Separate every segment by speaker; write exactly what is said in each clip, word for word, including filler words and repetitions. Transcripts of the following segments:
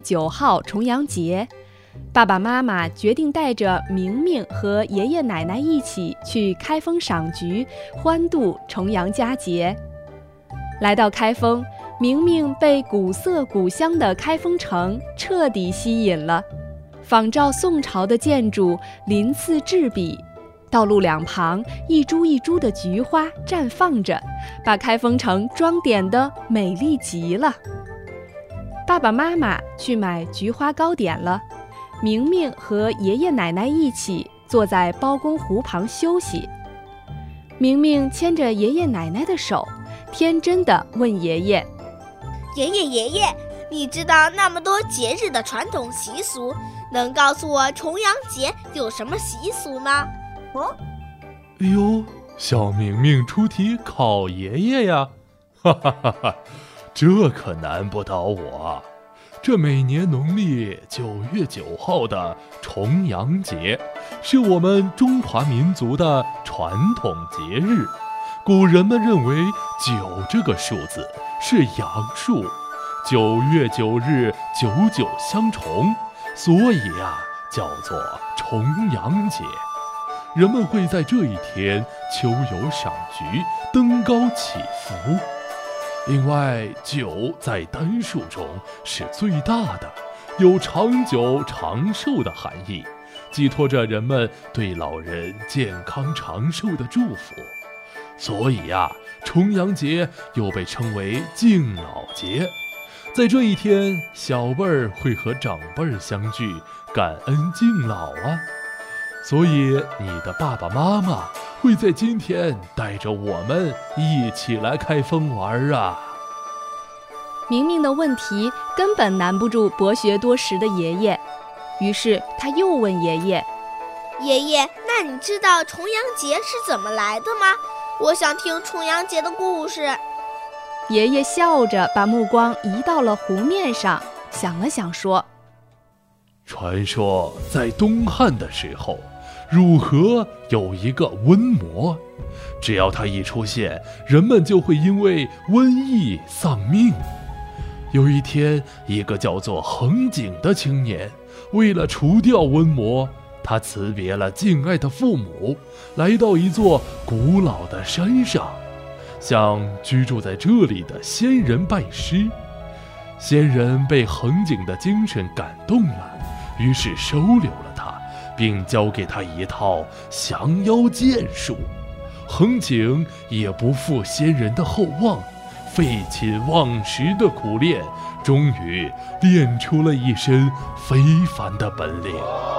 Speaker 1: 九号重阳节，爸爸妈妈决定带着明明和爷爷奶奶一起去开封赏菊，欢度重阳佳节。来到开封，明明被古色古香的开封城彻底吸引了。仿照宋朝的建筑鳞次栉比，道路两旁一株一株的菊花绽放着，把开封城装点得美丽极了。爸爸妈妈去买菊花糕点了，明明和爷爷奶奶一起坐在包公湖旁休息。明明牵着爷爷奶奶的手，天真地问爷爷：
Speaker 2: 爷爷爷爷，你知道那么多节日的传统习俗，能告诉我重阳节有什么习俗吗？
Speaker 3: 哦，哎呦，小明明出题考爷爷呀！哈哈哈哈，这可难不倒我。这每年农历九月九号的重阳节，是我们中华民族的传统节日。古人们认为九这个数字是阳数，九月九日九九相重，所以呀，叫做重阳节。人们会在这一天秋游赏菊，登高祈福。另外，九在单数中是最大的，有长久长寿的含义，寄托着人们对老人健康长寿的祝福。所以呀，重阳节又被称为敬老节。在这一天，小辈儿会和长辈儿相聚，感恩敬老啊。所以你的爸爸妈妈会在今天带着我们一起来开封玩啊。
Speaker 1: 明明的问题根本难不住博学多识的爷爷，于是他又问爷爷：
Speaker 2: 爷爷，那你知道重阳节是怎么来的吗？我想听重阳节的故事。
Speaker 1: 爷爷笑着把目光移到了湖面上，想了想说：
Speaker 3: 传说在东汉的时候，汝河有一个瘟魔，只要他一出现，人们就会因为瘟疫丧命。有一天，一个叫做恒景的青年，为了除掉瘟魔，他辞别了敬爱的父母，来到一座古老的山上，向居住在这里的仙人拜师。仙人被恒景的精神感动了，于是收留了他，并教给他一套降妖剑术。恒景也不负仙人的厚望，废寝忘食的苦练，终于练出了一身非凡的本领。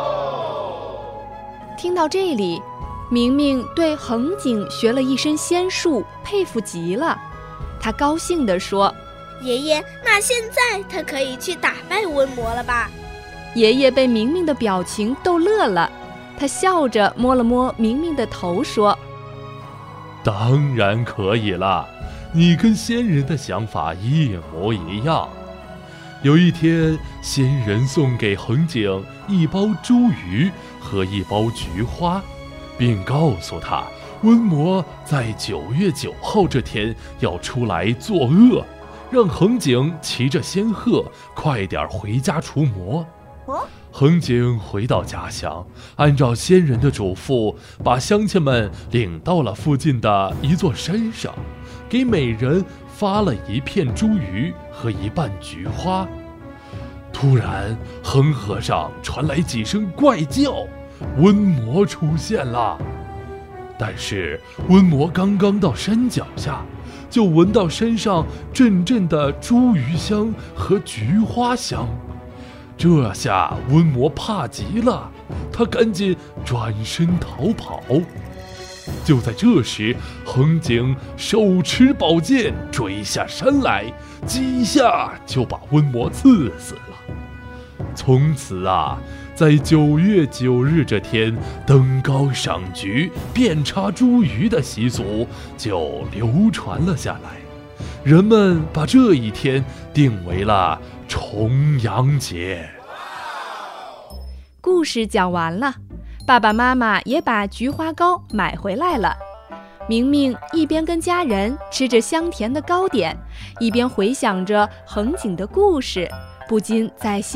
Speaker 1: 听到这里，明明对恒景学了一身仙术佩服极了，他高兴地说：
Speaker 2: 爷爷，那现在他可以去打败瘟魔了吧？
Speaker 1: 爷爷被明明的表情逗乐了，他笑着摸了摸明明的头说：
Speaker 3: 当然可以了，你跟仙人的想法一模一样。有一天，仙人送给恒景一包茱萸和一包菊花，并告诉他，瘟魔在九月九号这天要出来作恶，让恒景骑着仙鹤快点回家除魔。恒景回到家乡，按照仙人的嘱咐，把乡亲们领到了附近的一座山上，给每人发了一片茱萸和一瓣菊花。突然，恒河上传来几声怪叫，瘟魔出现了。但是瘟魔刚刚到山脚下，就闻到山上阵阵的茱萸香和菊花香。这下瘟魔怕极了，他赶紧转身逃跑。就在这时，恒景手持宝剑追下山来，几下就把瘟魔刺死了。从此啊，在九月九日这天，登高赏菊、遍插茱萸的习俗就流传了下来。人们把这一天定为了重阳节。
Speaker 1: 故事讲完了，爸爸妈妈也把菊花糕买回来了。明明一边跟家人吃着香甜的糕点，一边回想着恒景的故事，不禁在心